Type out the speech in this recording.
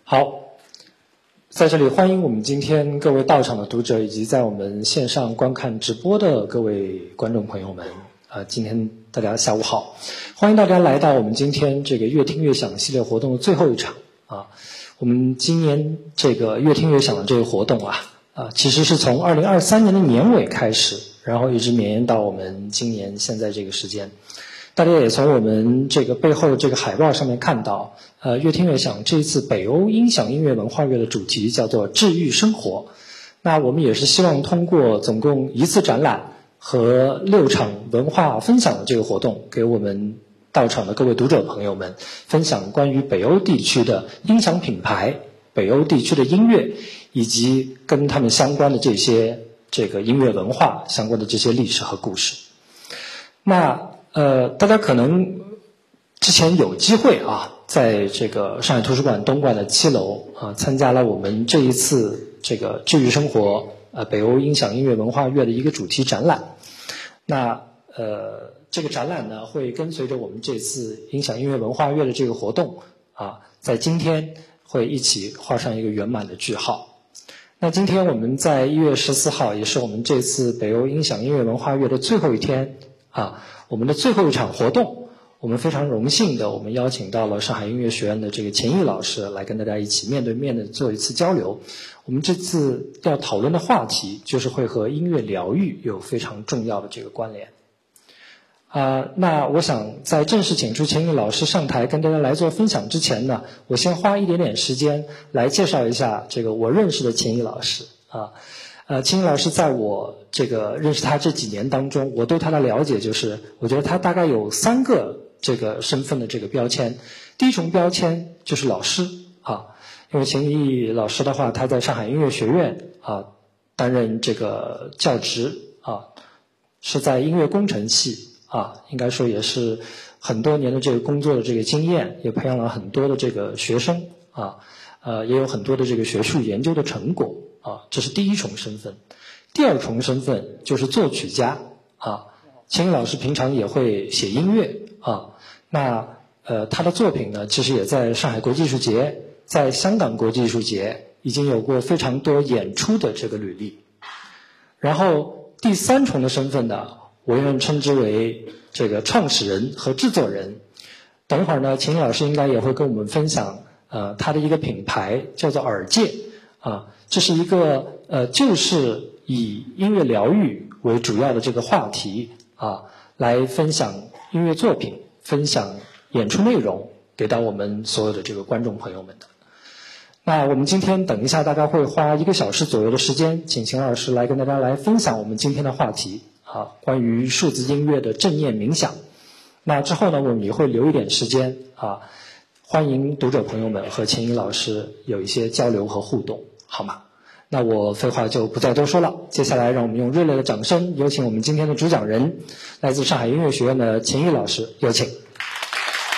好，在这里欢迎我们今天各位到场的读者，以及在我们线上观看直播的各位观众朋友们。今天大家下午好，欢迎大家来到我们今天这个乐听乐享系列活动的最后一场啊。我们今年这个乐听乐享的这个活动其实是从2023年的年尾开始，然后一直绵延到我们今年现在这个时间。大家也从我们这个背后的这个海报上面看到，乐听乐享这一次北欧音响音乐文化月的主题叫做治愈生活。那我们也是希望通过总共1次展览和6场文化分享的这个活动，给我们到场的各位读者朋友们分享关于北欧地区的音响品牌、北欧地区的音乐，以及跟他们相关的这个音乐文化相关的这些历史和故事。那大家可能之前有机会在这个上海图书馆东馆的7楼参加了我们这一次这个治愈生活北欧音响音乐文化月的一个主题展览。那这个展览呢会跟随着我们这次音响音乐文化月的这个活动在今天会一起画上一个圆满的句号。那今天我们在1月14号也是我们这次北欧音响音乐文化月的最后一天我们的最后一场活动，我们非常荣幸的，我们邀请到了上海音乐学院的这个钱毅老师来跟大家一起面对面的做一次交流。我们这次要讨论的话题就是会和音乐疗愈有非常重要的这个关联。那我想在正式请出钱毅老师上台跟大家来做分享之前呢，我先花一点点时间来介绍一下这个我认识的钱毅老师钱毅老师在我这个认识他这几年当中，我对他的了解就是，我觉得他大概有3个这个身份的这个标签。第一重标签就是老师因为钱毅老师的话，他在上海音乐学院担任这个教职是在音乐工程系应该说也是很多年的这个工作的这个经验，也培养了很多的这个学生也有很多的这个学术研究的成果这是第一重身份。第二重身份就是作曲家钱毅老师平常也会写音乐那他的作品呢，其实也在上海国际艺术节、在香港国际艺术节已经有过非常多演出的这个履历。然后第3重的身份呢，我愿称之为这个创始人和制作人。等会儿呢，钱毅老师应该也会跟我们分享他的一个品牌叫做耳界这是一个就是以音乐疗愈为主要的这个话题来分享音乐作品，分享演出内容给到我们所有的这个观众朋友们的。那我们今天等一下大概会花1个小时左右的时间，请钱老师来跟大家来分享我们今天的话题关于数字音乐的正念冥想。那之后呢，我们也会留一点时间欢迎读者朋友们和钱毅老师有一些交流和互动，好吗？那我废话就不再多说了，接下来让我们用热烈的掌声有请我们今天的主讲人，来自上海音乐学院的钱毅老师，有请。